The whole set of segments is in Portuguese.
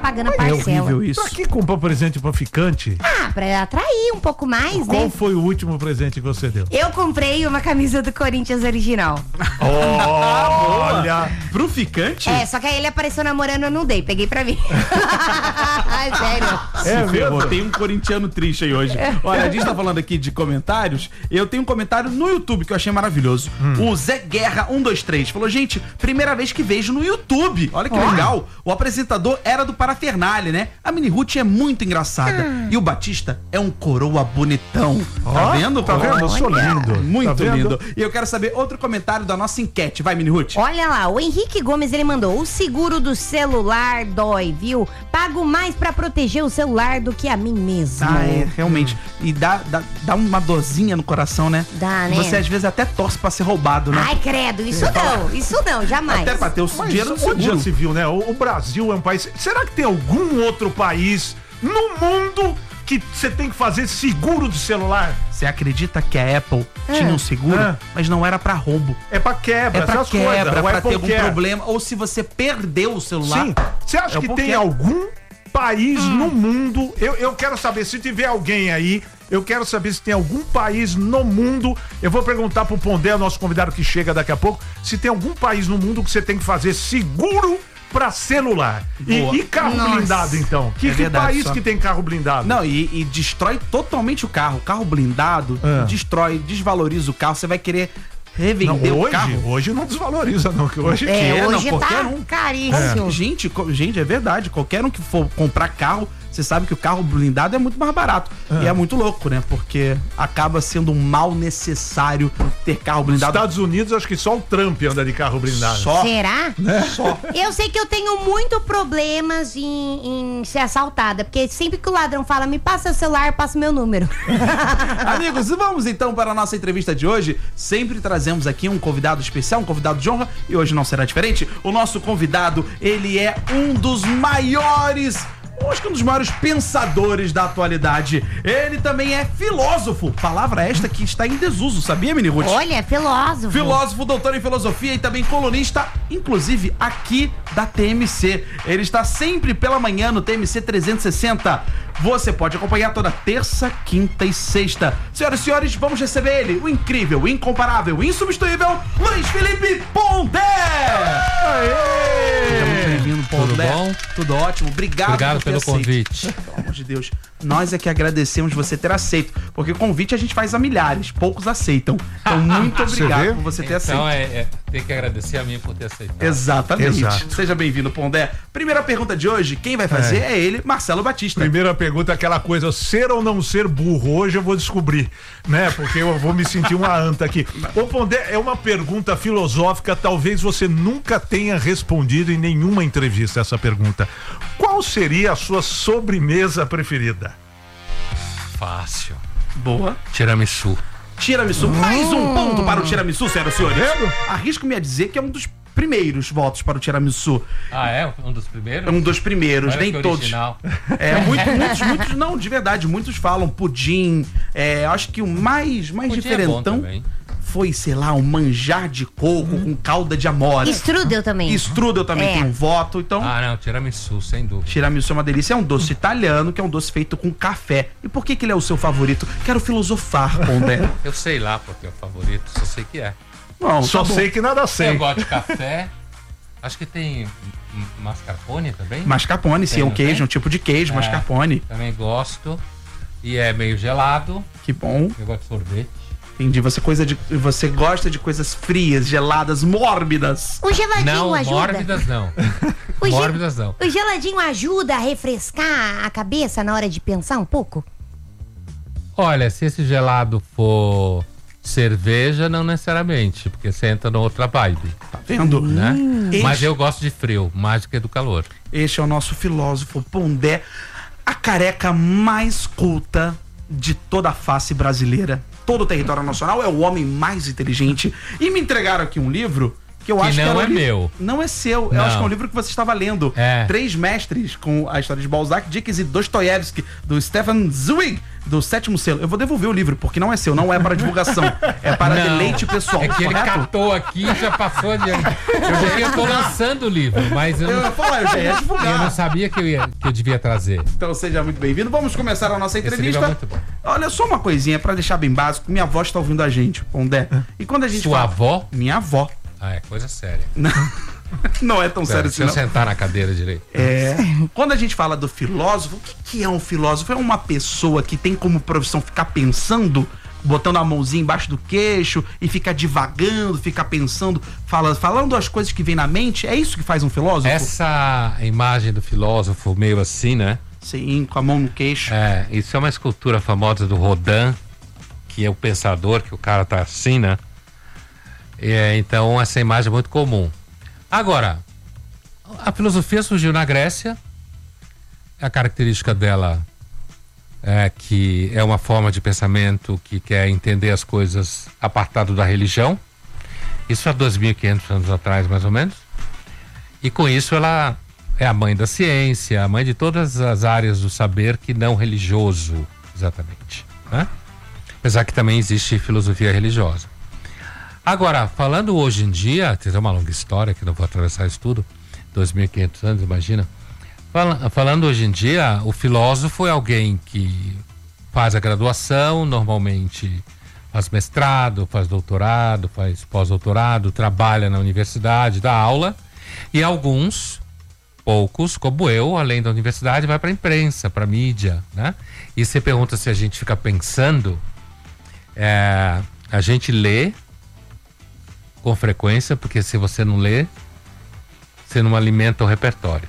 pagando a É parcela. horrível isso. Pra que comprar presente pra ficante? Pra atrair um pouco mais, Qual né? foi o último presente que você deu? Eu comprei uma camisa do Corinthians original. Olha! Pro ficante? Só que aí ele apareceu namorando, eu não dei, peguei pra mim. Sério. É Ferrou, mesmo? tem um corintiano triste aí hoje. Olha, a gente tá falando aqui de comentários. Eu tenho um comentário no YouTube que eu achei maravilhoso. O Zé Guerra 123 falou: gente, primeira vez que vejo no YouTube. Olha que legal. O apresentador era do Parafernália, né? A Mini Ruth é muito engraçada. E o Batista é um coroa bonitão. Tá vendo? Tá vendo? Eu sou lindo. Muito Tá vendo? lindo. E eu quero saber outro comentário da nossa enquete. Vai, Mini Ruth. Olha lá, o Henrique Gomes, ele mandou: o seguro do celular dói, viu? Pago mais pra proteger o celular do que a mim mesmo. Realmente. E dá uma dorzinha no coração, né? Dá, né? Você às vezes até torce pra ser roubado, né? Ai, credo, isso não, jamais. Até pra ter o Mas dinheiro do onde já seguro. se viu, né? O Brasil é um país... Será que tem algum outro país no mundo que você tem que fazer seguro de celular? Você acredita que a Apple tinha um seguro, mas não era pra roubo? É pra quebra, É pra essas quebra, coisas. O pra Apple ter algum quer. problema. Ou se você perdeu o celular. Sim. Você acha que tem algum país no mundo... Eu quero saber, se tiver alguém aí... Eu quero saber se tem algum país no mundo. Eu vou perguntar pro Pondé, nosso convidado que chega daqui a pouco, se tem algum país no mundo que você tem que fazer seguro pra celular. E carro blindado, então? Que verdade, país só que tem carro blindado? Não, e destrói totalmente o carro. O carro blindado destrói, desvaloriza o carro. Você vai querer revender o carro. Hoje não desvaloriza, não. Que hoje hoje não, tá qualquer um. caríssimo. Gente, é verdade. Qualquer um que for comprar carro, você sabe que o carro blindado é muito mais barato. E é muito louco, né? Porque acaba sendo um mal necessário ter carro blindado. Estados Unidos, acho que só o Trump anda de carro blindado. Só. Será? Só. Eu sei que eu tenho muito problemas em ser assaltada, porque sempre que o ladrão fala, me passa o celular, passa o meu número. Amigos, vamos então para a nossa entrevista de hoje. Sempre trazemos aqui um convidado especial, um convidado de honra, e hoje não será diferente. O nosso convidado, ele é um dos maiores... acho que um dos maiores pensadores da atualidade. Ele também é filósofo. Palavra esta que está em desuso, sabia, Mini Ruth? Olha, filósofo. Filósofo, doutor em filosofia e também colunista, inclusive aqui da TMC. Ele está sempre pela manhã no TMC 360. Você pode acompanhar toda terça, quinta e sexta. Senhoras e senhores, vamos receber ele, o incrível, o incomparável, o insubstituível, Luiz Felipe Pondé! Seja muito bem-vindo, Pondé. Tudo bom? Tudo ótimo. Obrigado pelo convite. Pelo amor de Deus. Nós é que agradecemos você ter aceito, porque convite a gente faz a milhares, poucos aceitam. Então, muito obrigado por você ter aceito. Então, tem que agradecer a mim por ter aceitado. Exatamente. Exato. Seja bem-vindo, Pondé. Primeira pergunta de hoje, quem vai fazer é ele, Marcelo Batista. Primeira pergunta é aquela coisa, ser ou não ser burro? Hoje eu vou descobrir, né? Porque eu vou me sentir uma anta aqui. Ô, Pondé, é uma pergunta filosófica, talvez você nunca tenha respondido em nenhuma entrevista essa pergunta. Qual seria a sua sobremesa preferida? Fácil. Boa. Tiramisu. Tiramisu. Mais um ponto para o tiramisu, senhoras e senhores. Arrisco-me a dizer que é um dos primeiros votos para o tiramisu. Ah, é? Um dos primeiros? É um dos primeiros, Olha nem que todos. original. Muitos, não, de verdade, muitos falam pudim. Acho que o mais Pudim diferentão é bom também. foi, sei lá, um manjar de coco com calda de amora. Strudel também. Strudel também tem um voto, então... Ah, não, tiramisu, sem dúvida. Tiramisu é uma delícia, é um doce italiano, que é um doce feito com café. E por que ele é o seu favorito? Quero filosofar, Pondé. Eu sei lá porque é o favorito, só sei que é. Não, Só tá bom. sei que nada sei. Eu gosto de café. Acho que tem mascarpone também. Mascarpone, sim, é um não queijo, tem? um tipo de queijo, mascarpone. Também gosto. E é meio gelado. Que bom. Eu gosto de sorvete. Entendi, você gosta de coisas frias, geladas, mórbidas. O geladinho Não, ajuda. mórbidas não. Mórbidas não. O geladinho ajuda a refrescar a cabeça na hora de pensar um pouco? Olha, se esse gelado for cerveja, não necessariamente, porque você entra numa outra vibe, Tá vendo? né? Mas Este- eu gosto de frio, mais do que do calor. Este é o nosso filósofo Pondé, a careca mais culta de toda a face brasileira. Todo o território nacional, é o homem mais inteligente. E me entregaram aqui um livro, que eu acho que não era é meu. Não é seu. Eu Não. acho que é um livro que você estava lendo. É. 3 mestres com a história de Balzac, Dickens e Dostoiévski, do Stefan Zweig, do Sétimo Selo. Eu vou devolver o livro, porque não é seu, não é para divulgação. É para Não. deleite pessoal, É que ele correto? catou aqui e já passou adiante. Eu tô lançando o livro, mas eu Eu não, ia falar, eu já ia eu não divulgar. sabia que eu devia trazer. Então seja muito bem-vindo. Vamos começar a nossa Esse entrevista. livro é muito bom. Olha, só uma coisinha para deixar bem básico. Minha avó está ouvindo a gente, Pondé. E quando a gente Sua avó? Minha avó. Ah, é coisa séria. Não é tão sério Se assim, eu não. sentar na cadeira direito. É. Quando a gente fala do filósofo, o que é um filósofo? É uma pessoa que tem como profissão ficar pensando, botando a mãozinha embaixo do queixo e ficar divagando, ficar pensando, falando as coisas que vem na mente? É isso que faz um filósofo? Essa imagem do filósofo meio assim, né? Sim, com a mão no queixo. É, isso é uma escultura famosa do Rodin, que é o pensador, que o cara tá assim, né? Então essa imagem é muito comum. Agora, a filosofia surgiu na Grécia. A característica dela é que é uma forma de pensamento que quer entender as coisas apartado da religião. Isso há 2.500 anos atrás, mais ou menos. E com isso ela é a mãe da ciência, a mãe de todas as áreas do saber que não religioso, exatamente, né? Apesar que também existe filosofia religiosa. Agora, falando hoje em dia, tem uma longa história que não vou atravessar isso tudo, 2.500 anos, imagina. Falando hoje em dia, o filósofo é alguém que faz a graduação, normalmente faz mestrado, faz doutorado, faz pós-doutorado, trabalha na universidade, dá aula, e alguns, poucos, como eu, além da universidade, vai para a imprensa, para a mídia, né? E você pergunta se a gente fica pensando, a gente lê com frequência, porque se você não lê, você não alimenta o repertório.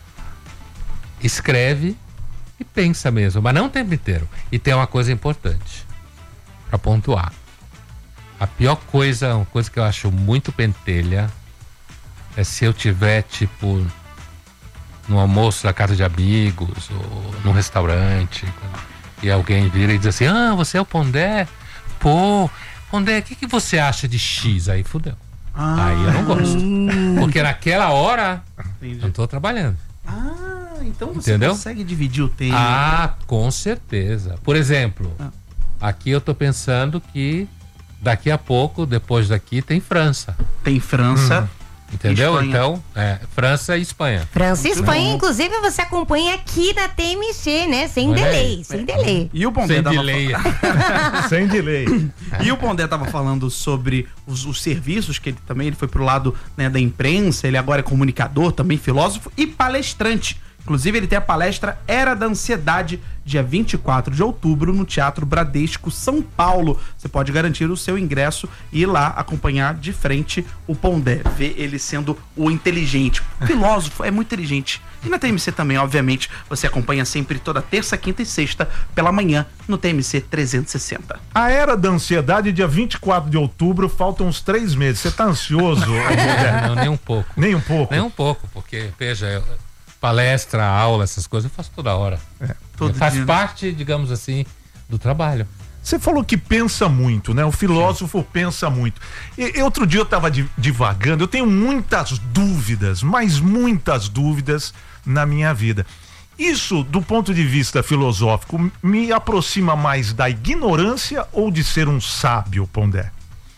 Escreve e pensa mesmo, mas não o tempo inteiro. E tem uma coisa importante para pontuar. A pior coisa, uma coisa que eu acho muito pentelha, é se eu tiver, tipo, no almoço da casa de amigos ou num restaurante e alguém vira e diz assim: ah, você é o Pondé? Pô, Pondé, o que você acha de X? Aí fudeu. Aí eu não gosto. Porque naquela hora Entendi. eu não tô trabalhando. Então você Entendeu? consegue dividir o tempo. Ah, com certeza. Por exemplo, aqui eu tô pensando que daqui a pouco, depois daqui, tem França. Tem França. Entendeu? Espanha. Então, França e Espanha. França e Muito Espanha, bom. inclusive, você acompanha aqui na TMC, né? Sem Olha delay, aí. sem delay. E o Pondé Sem tava delay. Sem delay. E o Pondé tava falando sobre os serviços, que ele foi pro lado, né, da imprensa, ele agora é comunicador, também filósofo e palestrante. Inclusive, ele tem a palestra Era da Ansiedade, dia 24 de outubro, no Teatro Bradesco, São Paulo. Você pode garantir o seu ingresso e ir lá acompanhar de frente o Pondé, ver ele sendo o inteligente. O filósofo é muito inteligente. E na TMC também, obviamente, você acompanha sempre toda terça, quinta e sexta, pela manhã, no TMC 360. A Era da Ansiedade, dia 24 de outubro, faltam uns 3 meses. Você tá ansioso, Pondé? Não, nem um pouco. Nem um pouco? Nem um pouco, porque, veja, palestra, aula, essas coisas eu faço toda hora. Todo Faz dia, né? parte, digamos assim, do trabalho. Você falou que pensa muito, né? O filósofo pensa muito. E outro dia eu tava divagando, eu tenho muitas dúvidas, mas muitas dúvidas na minha vida. Isso, do ponto de vista filosófico, me aproxima mais da ignorância ou de ser um sábio, Pondé?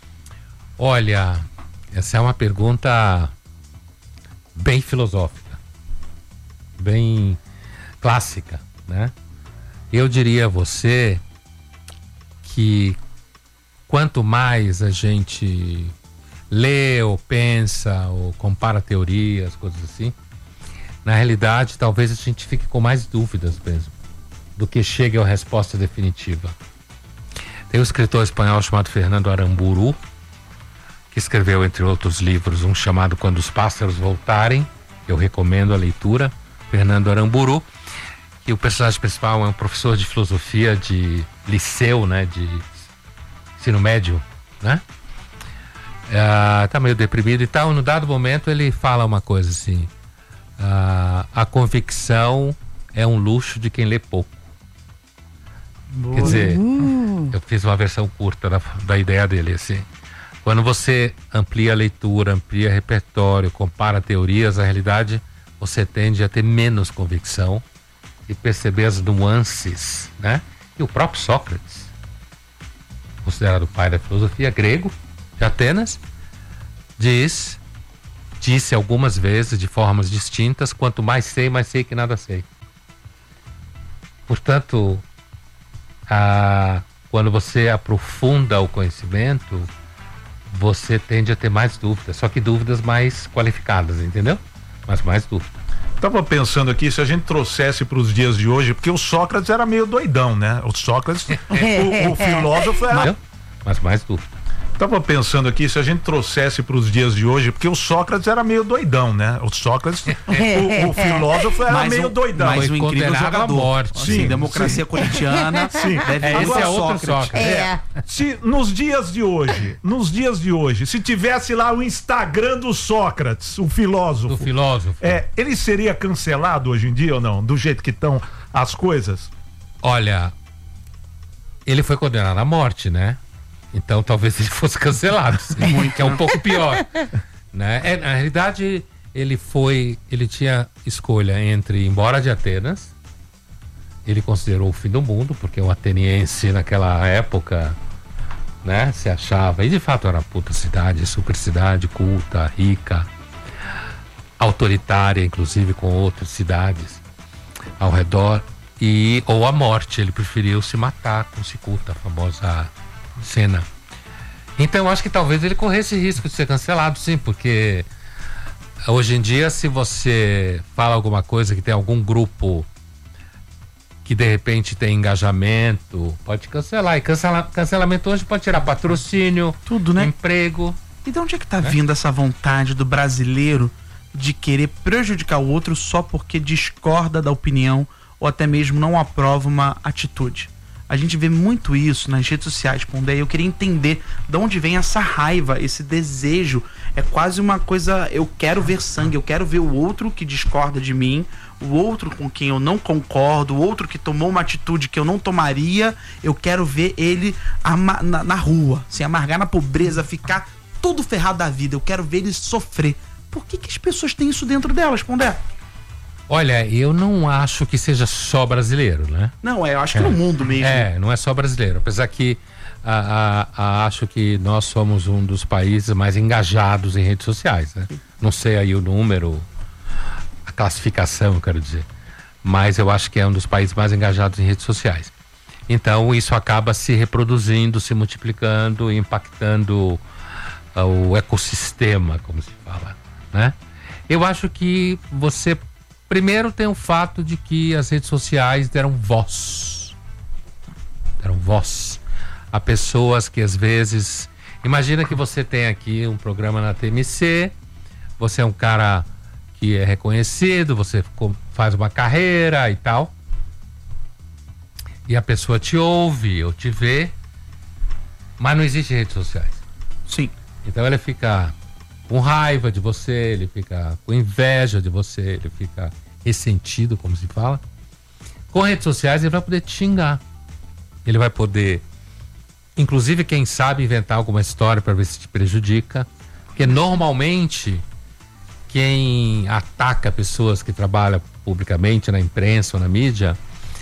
Olha, essa é uma pergunta bem filosófica, bem clássica, né? Eu diria a você que quanto mais a gente lê ou pensa ou compara teorias, coisas assim, na realidade talvez a gente fique com mais dúvidas mesmo do que chegue a uma resposta definitiva. Tem um escritor espanhol chamado Fernando Aramburu, que escreveu, entre outros livros, um chamado Quando os Pássaros Voltarem, eu recomendo a leitura, Fernando Aramburu, que o personagem principal é um professor de filosofia de liceu, né, de ensino médio, né? Tá meio deprimido e tal. No dado momento ele fala uma coisa assim: a convicção é um luxo de quem lê pouco. Boa. Quer dizer, eu fiz uma versão curta da ideia dele, assim. Quando você amplia a leitura, amplia repertório, compara teorias, a realidade, você tende a ter menos convicção e perceber as nuances, né? E o próprio Sócrates, considerado o pai da filosofia, grego, de Atenas, disse algumas vezes, de formas distintas, quanto mais sei que nada sei. Portanto, quando você aprofunda o conhecimento, você tende a ter mais dúvidas, só que dúvidas mais qualificadas, entendeu? Mas mais dúvidas. Tava pensando aqui, se a gente trouxesse para os dias de hoje, porque o Sócrates era meio doidão, né? O Sócrates, o filósofo era... Mas mais dúvida. Tava pensando aqui, se a gente trouxesse para os dias de hoje, porque o Sócrates era meio doidão, né? O Sócrates, o filósofo era meio doidão. Mas o incrível jogador. Morte. Sim, democracia corintiana. Sim. Esse é outro Sócrates. Se nos dias de hoje, se tivesse lá o Instagram do Sócrates, o filósofo. Do filósofo. Ele seria cancelado hoje em dia ou não? Do jeito que estão as coisas? Olha, ele foi condenado à morte, né? Então talvez ele fosse cancelado, que é um pouco pior, né? Na realidade, ele tinha escolha entre ir embora de Atenas. Ele considerou o fim do mundo, porque um ateniense naquela época, né, se achava, e de fato era puta cidade, super cidade, culta, rica, autoritária, inclusive com outras cidades ao redor, ou a morte. Ele preferiu se matar com Cicuta, a famosa cena. Então eu acho que talvez ele corresse risco de ser cancelado, sim, porque hoje em dia, se você fala alguma coisa que tem algum grupo que de repente tem engajamento, pode cancelar. E cancelamento hoje pode tirar patrocínio, tudo, né? Emprego. E de onde é que tá vindo essa vontade do brasileiro de querer prejudicar o outro só porque discorda da opinião ou até mesmo não aprova uma atitude? A gente vê muito isso nas redes sociais, Pondé. Eu queria entender de onde vem essa raiva, esse desejo. É quase uma coisa, eu quero ver sangue, eu quero ver o outro que discorda de mim, o outro com quem eu não concordo, o outro que tomou uma atitude que eu não tomaria. Eu quero ver ele na rua, se amargar na pobreza, ficar tudo ferrado da vida. Eu quero ver ele sofrer. Por que as pessoas têm isso dentro delas, Pondé? Olha, eu não acho que seja só brasileiro, né? Não, eu acho que no mundo mesmo. Não é só brasileiro. Apesar que acho que nós somos um dos países mais engajados em redes sociais, né? Não sei aí o número, a classificação, eu quero dizer. Mas eu acho que é um dos países mais engajados em redes sociais. Então isso acaba se reproduzindo, se multiplicando, impactando o ecossistema, como se fala, né? Eu acho que você... Primeiro tem o fato de que as redes sociais deram voz a pessoas que às vezes... Imagina que você tem aqui um programa na TMC, você é um cara que é reconhecido, você faz uma carreira e tal, e a pessoa te ouve ou te vê, mas não existe redes sociais. Sim. Então ela fica com raiva de você, ele fica com inveja de você, ele fica ressentido, como se fala. Com redes sociais ele vai poder te xingar, ele vai poder, inclusive, quem sabe, inventar alguma história para ver se te prejudica, porque normalmente quem ataca pessoas que trabalham publicamente na imprensa ou na mídia,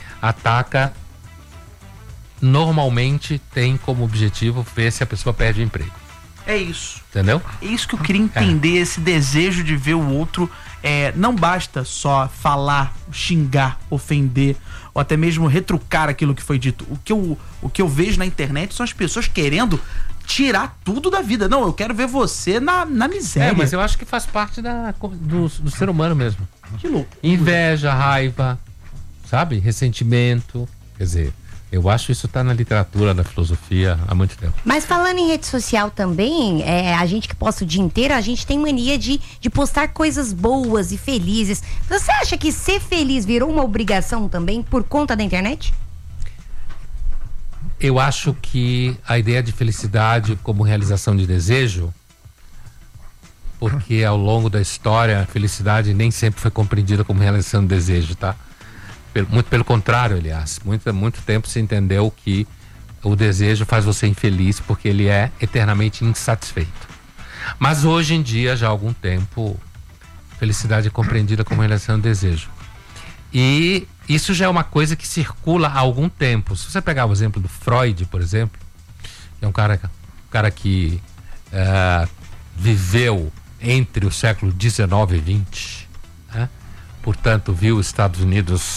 normalmente tem como objetivo ver se a pessoa perde o emprego. É isso. Entendeu? É isso que eu queria entender, esse desejo de ver o outro. Não basta só falar, xingar, ofender, ou até mesmo retrucar aquilo que foi dito. O que eu vejo na internet são as pessoas querendo tirar tudo da vida. Não, eu quero ver você na miséria. Mas eu acho que faz parte do ser humano mesmo. Que louco. Inveja, raiva, sabe? Ressentimento. Quer dizer, eu acho que isso tá na literatura, na filosofia há muito tempo. Mas falando em rede social também, a gente que posta o dia inteiro, a gente tem mania de postar coisas boas e felizes. Você acha que ser feliz virou uma obrigação também por conta da internet? Eu acho que a ideia de felicidade como realização de desejo, porque ao longo da história a felicidade nem sempre foi compreendida como realização de desejo, tá? Muito pelo contrário, aliás. Muito tempo se entendeu que o desejo faz você infeliz porque ele é eternamente insatisfeito. Mas hoje em dia, já há algum tempo, felicidade é compreendida como relação ao desejo. E isso já é uma coisa que circula há algum tempo. Se você pegar o exemplo do Freud, por exemplo, que é um cara que viveu entre o século XIX e XX, né? Portanto, viu os Estados Unidos